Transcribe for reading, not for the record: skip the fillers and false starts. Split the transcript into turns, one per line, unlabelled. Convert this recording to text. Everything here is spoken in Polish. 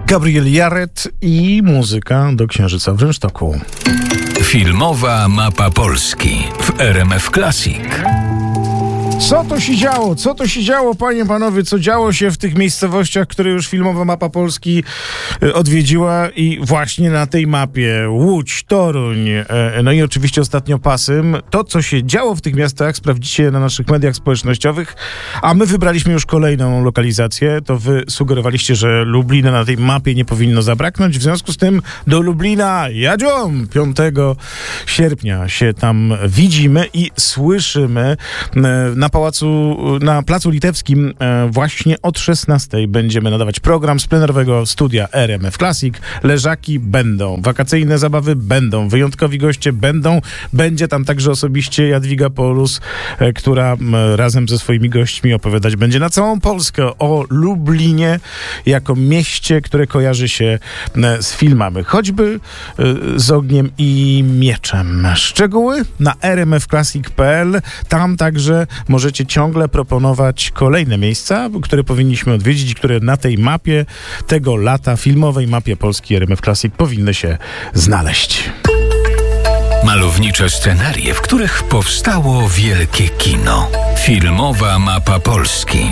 Gabriel Yared i muzyka do Księżyca w Rynsztoku.
Filmowa mapa Polski w RMF Classic.
Co to się działo, panie, panowie? Co działo się w tych miejscowościach, które już filmowa mapa Polski odwiedziła i właśnie na tej mapie Łódź, Toruń, no i oczywiście ostatnio Pasym. To, co się działo w tych miastach, sprawdzicie na naszych mediach społecznościowych, a my wybraliśmy już kolejną lokalizację. To wy sugerowaliście, że Lublina na tej mapie nie powinno zabraknąć. W związku z tym do Lublina jadzią! 5 sierpnia się tam widzimy i słyszymy na Placu Litewskim właśnie od 16:00 będziemy nadawać program z plenerowego studia RMF Classic. Leżaki będą, wakacyjne zabawy będą, wyjątkowi goście będą. Będzie tam także osobiście Jadwiga Polus, która razem ze swoimi gośćmi opowiadać będzie na całą Polskę o Lublinie jako mieście, które kojarzy się z filmami, choćby z Ogniem i Mieczem. Szczegóły na rmfclassic.pl. Tam także możecie ciągle proponować kolejne miejsca, które powinniśmy odwiedzić i które na tej mapie tego lata, filmowej mapie Polski RMF Classic powinny się znaleźć.
Malownicze scenerie, w których powstało wielkie kino. Filmowa mapa Polski.